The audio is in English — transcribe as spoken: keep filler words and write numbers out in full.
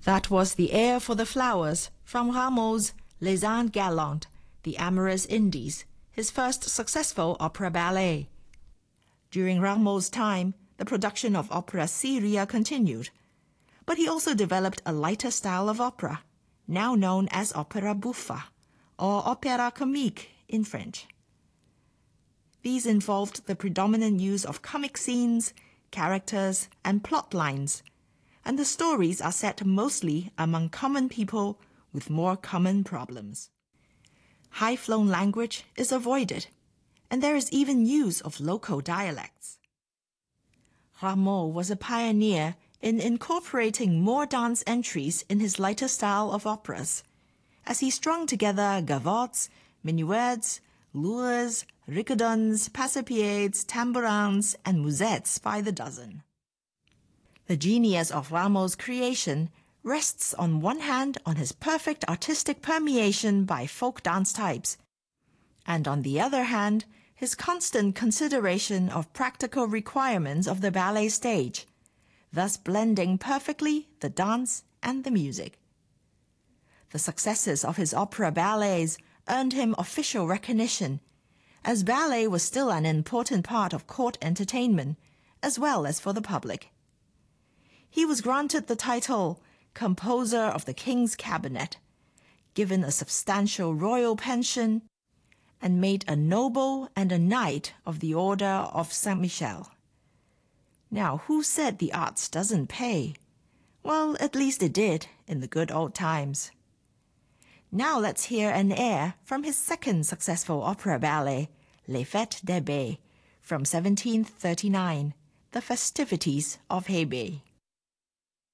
That was the air for the flowers from Rameau's Les Indes Galantes, the Amorous Indies, his first successful opera ballet. During Rameau's time, the production of opera seria continued, but he also developed a lighter style of opera, now known as opera buffa, or opéra comique in French. These involved the predominant use of comic scenes, characters, and plot lines, and the stories are set mostly among common people with more common problems. High-flown language is avoided, and there is even use of local dialects. Rameau was a pioneer in incorporating more dance entries in his lighter style of operas, as he strung together gavottes, minuets, lures, rigodons, passepieds, tambourins, and musettes by the dozen. The genius of Rameau's creation rests on one hand on his perfect artistic permeation by folk dance types, and on the other hand, his constant consideration of practical requirements of the ballet stage, thus blending perfectly the dance and the music. The successes of his opera ballets earned him official recognition, as ballet was still an important part of court entertainment, as well as for the public. He was granted the title Composer of the King's Cabinet, given a substantial royal pension, and made a noble and a knight of the Order of Saint Michel. Now, who said the arts doesn't pay? Well, at least it did in the good old times. Now let's hear an air from his second successful opera ballet, Les Fêtes d'Hébé, from seventeen thirty-nine, The Festivities of Hebe.